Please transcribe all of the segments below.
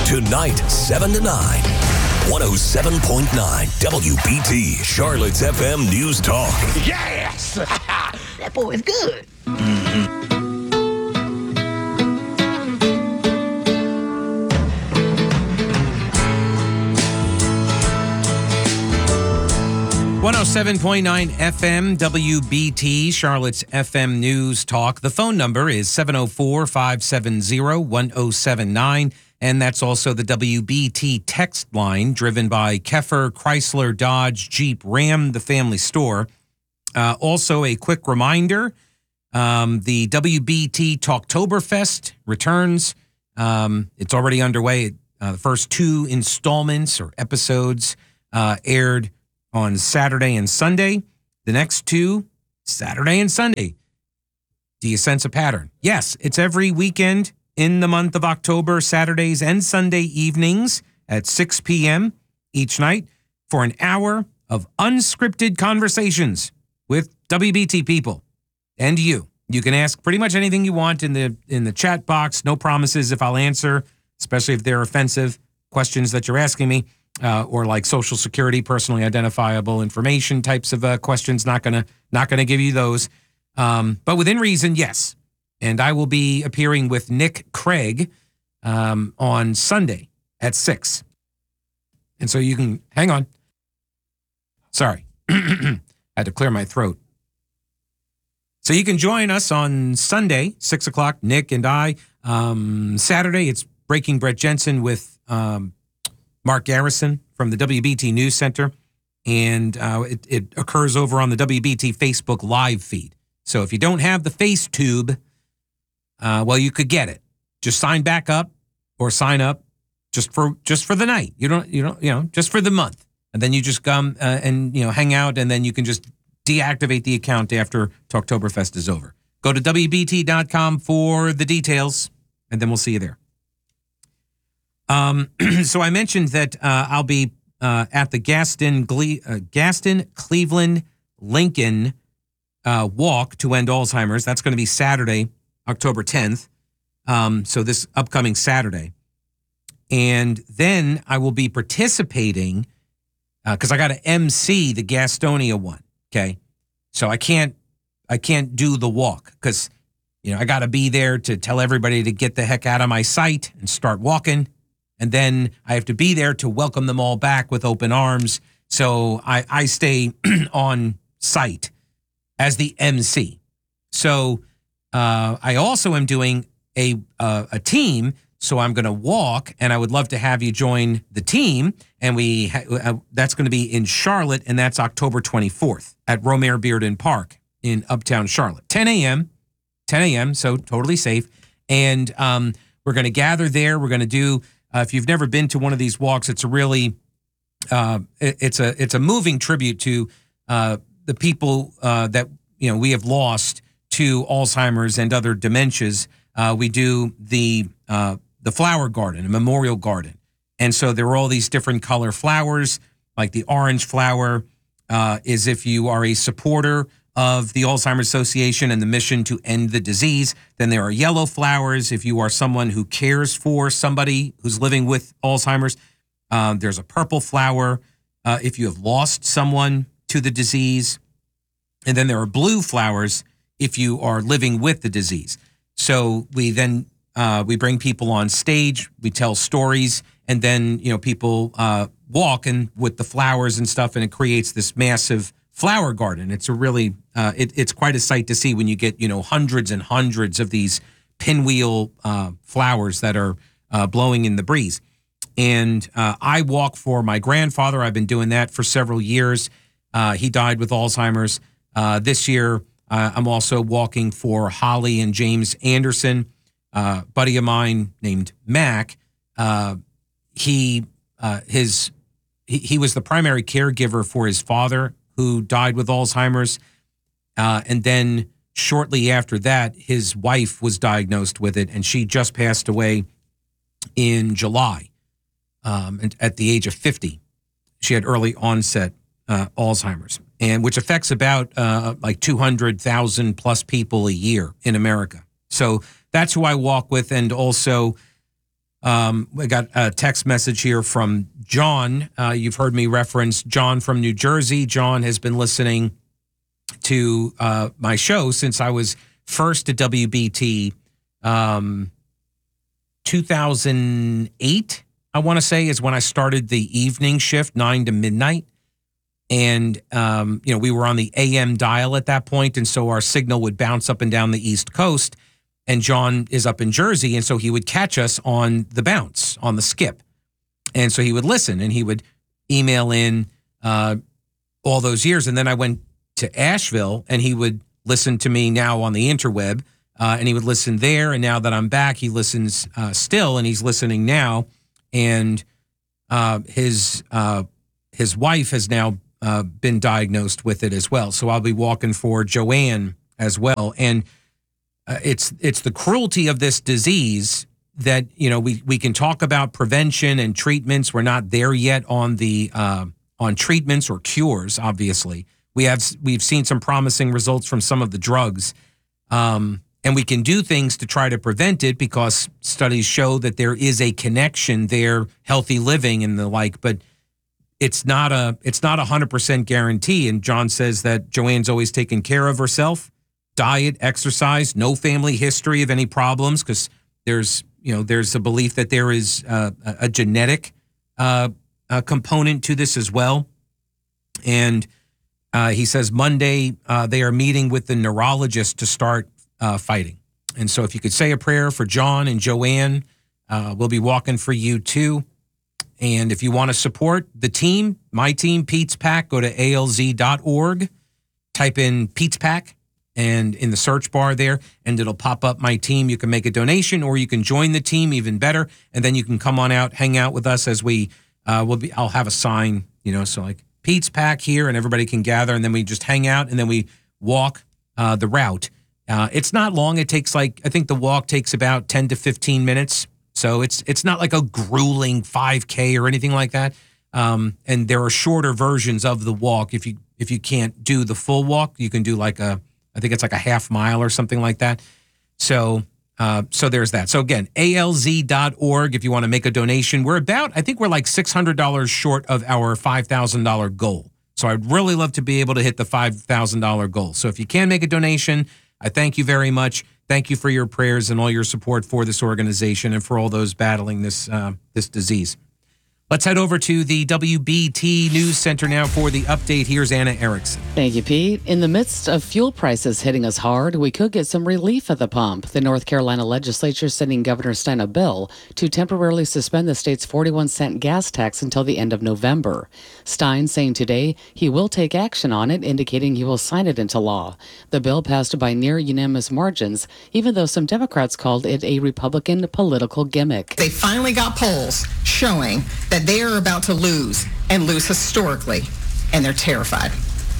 Tonight, 7 to 9. 107.9 WBT, Charlotte's FM News Talk. Yes! That boy is good. 107.9 FM WBT, Charlotte's FM News Talk. The phone number is 704-570-1079, and that's also the WBT text line, driven by Keffer, Chrysler, Dodge, Jeep, Ram, the family store. Also, a quick reminder, the WBT Talktoberfest returns. It's already underway. The first two installments or episodes aired on Saturday and Sunday. The next two, Saturday and Sunday. Do you sense a pattern? Yes, it's every weekend in the month of October, Saturdays and Sunday evenings at 6 p.m. each night for an hour of unscripted conversations with WBT people and you. You can ask pretty much anything you want in the chat box. No promises if I'll answer, especially if they're offensive questions that you're asking me. Or like Social Security, personally identifiable information types of questions. Not gonna give you those, but within reason, yes. And I will be appearing with Nick Craig on Sunday at 6. And so you can hang on. Sorry, had to clear my throat. So you can join us on Sunday, 6 o'clock. Nick and I. Saturday, it's Breaking Brett Jensen with Mark Garrison from the WBT News Center, and it occurs over on the WBT Facebook live feed. So if you don't have the FaceTube, well, you could get it. Just sign back up or sign up just for the night. You don't just for the month, and then you just come and hang out, and then you can just deactivate the account after Talktoberfest is over. Go to WBT.com for the details, and then we'll see you there. So I mentioned that I'll be at the Gaston Cleveland Lincoln walk to end Alzheimer's. That's going to be Saturday, October 10th. So this upcoming Saturday. And then I will be participating because I got to MC the Gastonia one. Okay. So I can't do the walk because, I got to be there to tell everybody to get the heck out of my sight and start walking. And then I have to be there to welcome them all back with open arms. So I stay on site as the MC. So I also am doing a team. So I'm going to walk, and I would love to have you join the team. And that's going to be in Charlotte, and that's October 24th at Romare Bearden Park in Uptown Charlotte. 10 a.m., so totally safe. And we're going to gather there. We're going to do... if you've never been to one of these walks, it's a really, it's a moving tribute to the people that we have lost to Alzheimer's and other dementias. We do the flower garden, a memorial garden, and so there are all these different color flowers. Like the orange flower is if you are a supporter of the Alzheimer's Association and the mission to end the disease. Then there are yellow flowers if you are someone who cares for somebody who's living with Alzheimer's. There's a purple flower if you have lost someone to the disease. And then there are blue flowers if you are living with the disease. So we then we bring people on stage, we tell stories, and then people walk and with the flowers and stuff, and it creates this massive flower garden. It's a really, it's quite a sight to see when you get, hundreds and hundreds of these pinwheel flowers that are blowing in the breeze. And I walk for my grandfather. I've been doing that for several years. He died with Alzheimer's. This year, I'm also walking for Holly and James Anderson, buddy of mine named Mac. He was the primary caregiver for his father, who died with Alzheimer's. And then shortly after that, his wife was diagnosed with it, and she just passed away in July at the age of 50. She had early onset Alzheimer's, and which affects about like 200,000 plus people a year in America. So that's who I walk with. And also We got a text message here from John. You've heard me reference John from New Jersey. John has been listening to my show since I was first at WBT 2008, I want to say, is when I started the evening shift, 9 to midnight. And, we were on the AM dial at that point, and so our signal would bounce up and down the East Coast. And John is up in Jersey, and so he would catch us on the bounce, on the skip. And so he would listen, and he would email in all those years. And then I went to Asheville, and he would listen to me now on the interweb, and he would listen there. And now that I'm back, he listens still, and he's listening now. And his wife has now been diagnosed with it as well. So I'll be walking for Joanne as well. And it's the cruelty of this disease that, we can talk about prevention and treatments. We're not there yet on the on treatments or cures, obviously. We've seen some promising results from some of the drugs. And we can do things to try to prevent it because studies show that there is a connection there, healthy living and the like, but it's not a 100% guarantee. And John says that Joanne's always taken care of herself, diet, exercise, no family history of any problems, because there's a belief that there is a genetic component to this as well. And he says Monday they are meeting with the neurologist to start fighting. And so if you could say a prayer for John and Joanne, we'll be walking for you too. And if you want to support the team, my team, Pete's Pack, go to alz.org, type in Pete's Pack, and in the search bar there, and it'll pop up my team. You can make a donation, or you can join the team, even better. And then you can come on out, hang out with us as we I'll have a sign, so like Pete's Pack here, and everybody can gather, and then we just hang out, and then we walk the route. It's not long. It takes I think the walk takes about 10 to 15 minutes. So it's not like a grueling 5K or anything like that. And there are shorter versions of the walk. If you can't do the full walk, you can do I think it's like a half mile or something like that. So there's that. So again, alz.org if you want to make a donation. I think we're like $600 short of our $5,000 goal. So I'd really love to be able to hit the $5,000 goal. So if you can make a donation, I thank you very much. Thank you for your prayers and all your support for this organization and for all those battling this disease. Let's head over to the WBT News Center now for the update. Here's Anna Erickson. Thank you, Pete. In the midst of fuel prices hitting us hard, we could get some relief at the pump. The North Carolina legislature is sending Governor Stein a bill to temporarily suspend the state's 41-cent gas tax until the end of November. Stein saying today he will take action on it, indicating he will sign it into law. The bill passed by near unanimous margins, even though some Democrats called it a Republican political gimmick. They finally got polls showing that they are about to lose, and lose historically, and they're terrified.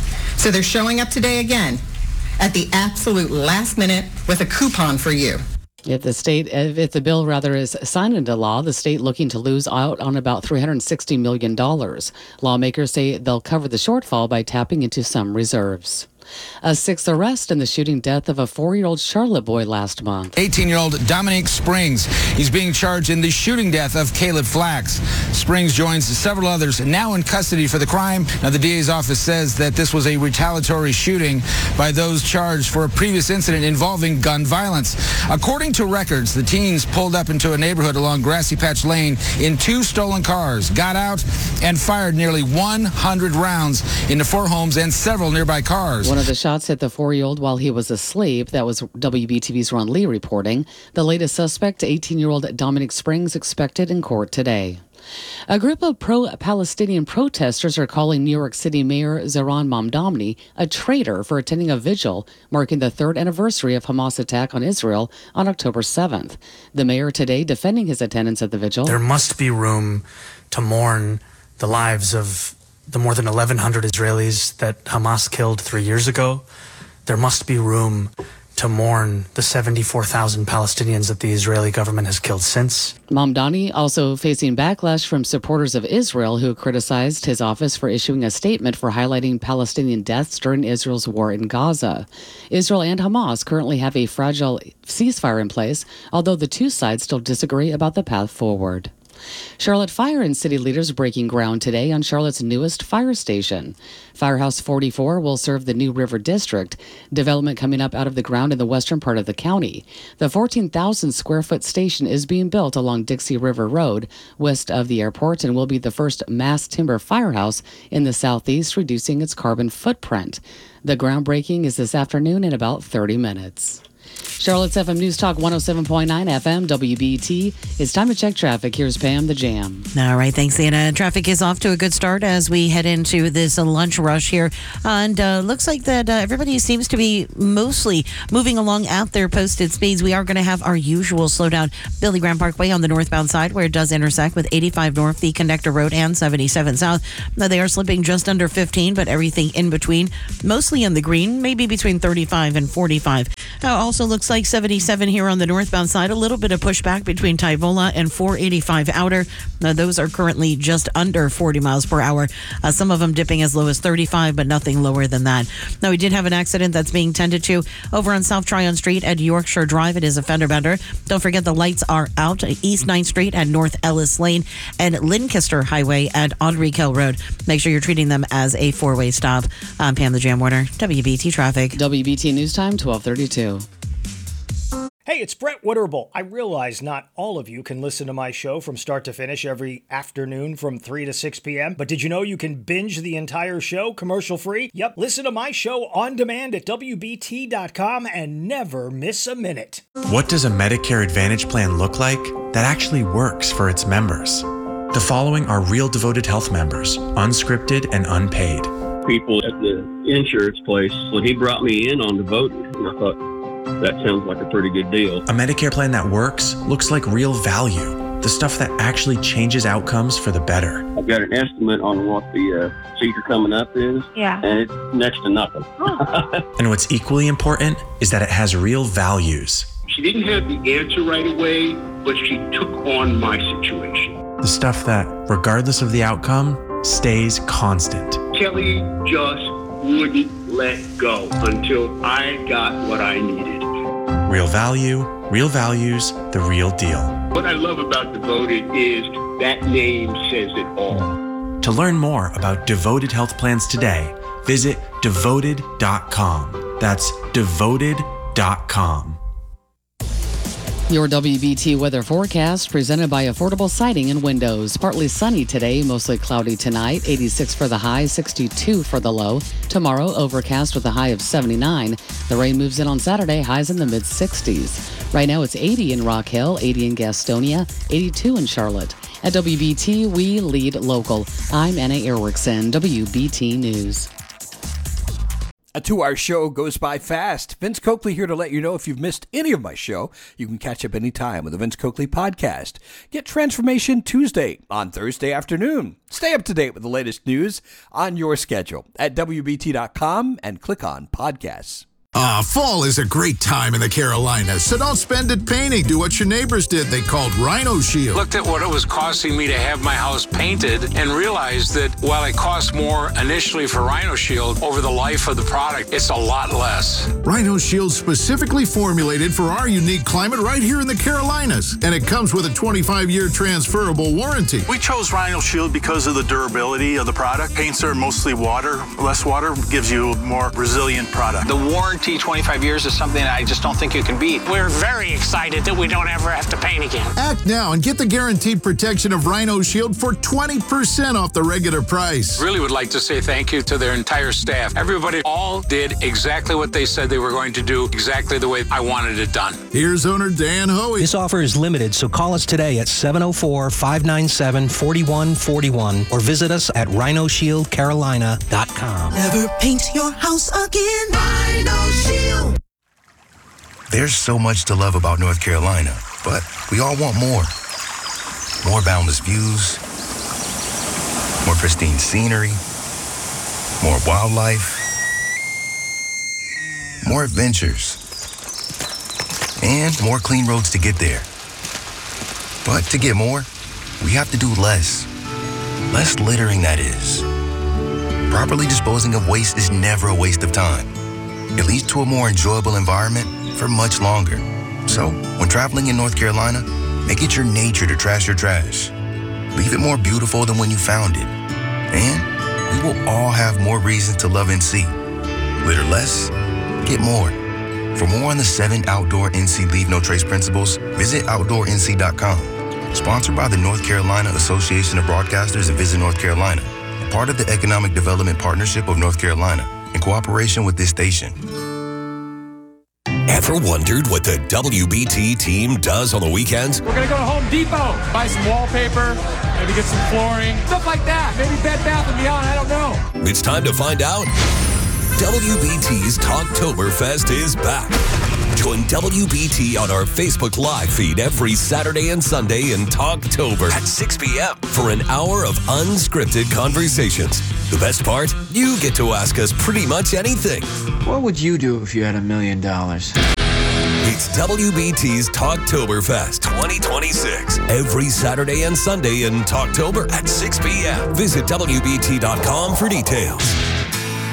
So they're showing up today again at the absolute last minute with a coupon for you. If the bill is signed into law, the state looking to lose out on about $360 million. Lawmakers say they'll cover the shortfall by tapping into some reserves. A sixth arrest in the shooting death of a 4-year-old Charlotte boy last month. 18-year-old Dominic Springs. He's being charged in the shooting death of Caleb Flax. Springs joins several others now in custody for the crime. Now, the DA's office says that this was a retaliatory shooting by those charged for a previous incident involving gun violence. According to records, the teens pulled up into a neighborhood along Grassy Patch Lane in 2 stolen cars, got out, and fired nearly 100 rounds into 4 homes and several nearby cars. One of the shots hit the 4-year-old while he was asleep. That was WBTV's Ron Lee reporting. The latest suspect, 18-year-old Dominic Springs, expected in court today. A group of pro-Palestinian protesters are calling New York City Mayor Zohran Mamdani a traitor for attending a vigil marking the 3rd anniversary of Hamas' attack on Israel on October 7th. The mayor today defending his attendance at the vigil. There must be room to mourn the lives of the more than 1,100 Israelis that Hamas killed 3 years ago. There must be room to mourn the 74,000 Palestinians that the Israeli government has killed since. Mamdani also facing backlash from supporters of Israel who criticized his office for issuing a statement for highlighting Palestinian deaths during Israel's war in Gaza. Israel and Hamas currently have a fragile ceasefire in place, although the two sides still disagree about the path forward. Charlotte Fire and city leaders breaking ground today on Charlotte's newest fire station. Firehouse 44 will serve the New River District, development coming up out of the ground in the western part of the county. The 14,000 square foot station is being built along Dixie River Road, west of the airport, and will be the first mass timber firehouse in the southeast, reducing its carbon footprint. The groundbreaking is this afternoon in about 30 minutes. Charlotte's FM News Talk 107.9 FM WBT. It's time to check traffic. Here's Pam the Jam. All right, thanks, Anna. Traffic is off to a good start as we head into this lunch rush here. And looks like that everybody seems to be mostly moving along at their posted speeds. We are going to have our usual slowdown. Billy Graham Parkway on the northbound side where it does intersect with 85 North, the Connector Road, and 77 South. Now, they are slipping just under 15, but everything in between, mostly in the green, maybe between 35 and 45. Also looks like 77 here on the northbound side. A little bit of pushback between Tyvola and 485 Outer. Those are currently just under 40 miles per hour. Some of them dipping as low as 35, but nothing lower than that. Now, we did have an accident that's being tended to over on South Tryon Street at Yorkshire Drive. It is a fender bender. Don't forget the lights are out. East 9th Street at North Ellis Lane and Lincaster Highway at Audrey Kell Road. Make sure you're treating them as a four-way stop. I'm Pam the Jam Warner, WBT Traffic. WBT News Time, 12:32. Hey, it's Brett Witterbull. I realize not all of you can listen to my show from start to finish every afternoon from 3 to 6 p.m., but did you know you can binge the entire show commercial-free? Yep, listen to my show on demand at WBT.com and never miss a minute. What does a Medicare Advantage plan look like that actually works for its members? The following are real Devoted Health members, unscripted and unpaid. People at the insurance place, when he brought me in on Devoted, and I thought, that sounds like a pretty good deal. A Medicare plan that works looks like real value, the stuff that actually changes outcomes for the better. I've got an estimate on what the procedure coming up is, and it's next to nothing. And what's equally important is that it has real values. She didn't have the answer right away, but she took on my situation. The stuff that, regardless of the outcome, stays constant. Kelly just wouldn't let go until I got what I needed. Real value, real values, the real deal. What I love about Devoted is that name says it all. To learn more about Devoted Health Plans today, visit devoted.com. That's devoted.com. Your WBT weather forecast presented by Affordable Siding and Windows. Partly sunny today, mostly cloudy tonight. 86 for the high, 62 for the low. Tomorrow, overcast with a high of 79. The rain moves in on Saturday, highs in the mid-60s. Right now, it's 80 in Rock Hill, 80 in Gastonia, 82 in Charlotte. At WBT, we lead local. I'm Anna Erickson, WBT News. A 2-hour show goes by fast. Vince Coakley here to let you know if you've missed any of my show, you can catch up anytime with the Vince Coakley Podcast. Get Transformation Tuesday on Thursday afternoon. Stay up to date with the latest news on your schedule at WBT.com and click on podcasts. Fall is a great time in the Carolinas, so don't spend it painting. Do what your neighbors did. They called Rhino Shield. Looked at what it was costing me to have my house painted and realized that while it cost more initially for Rhino Shield, over the life of the product, it's a lot less. Rhino Shield specifically formulated for our unique climate right here in the Carolinas, and it comes with a 25-year transferable warranty. We chose Rhino Shield because of the durability of the product. Paints are mostly water. Less water gives you a more resilient product. The warranty 25 years is something I just don't think you can beat. We're very excited that we don't ever have to paint again. Act now and get the guaranteed protection of Rhino Shield for 20% off the regular price. Really would like to say thank you to their entire staff. Everybody all did exactly what they said they were going to do, exactly the way I wanted it done. Here's owner Dan Hoey. This offer is limited, so call us today at 704-597-4141 or visit us at rhinoshieldcarolina.com. Never paint your house again. Rhino Shield. There's so much to love about North Carolina, but we all want more. More boundless views, more pristine scenery, more wildlife, more adventures, and more clean roads to get there. But to get more, we have to do less. Less littering, that is. Properly disposing of waste is never a waste of time. It leads to a more enjoyable environment for much longer. So, when traveling in North Carolina, make it your nature to trash your trash. Leave it more beautiful than when you found it. And we will all have more reasons to love NC. Litter less, get more. For more on the 7 outdoor NC Leave No Trace principles, visit OutdoorNC.com. Sponsored by the North Carolina Association of Broadcasters and Visit North Carolina. Part of the Economic Development Partnership of North Carolina, in cooperation with this station. Ever wondered what the WBT team does on the weekends? We're going to go to Home Depot, buy some wallpaper, maybe get some flooring, stuff like that. Maybe Bed Bath & Beyond, I don't know. It's time to find out. WBT's Talktoberfest is back. Join WBT on our Facebook Live feed every Saturday and Sunday in Talktober at 6 p.m. for an hour of unscripted conversations. The best part? You get to ask us pretty much anything. What would you do if you had $1 million? It's WBT's Talktoberfest 2026. Every Saturday and Sunday in Talktober at 6 p.m. Visit WBT.com for details.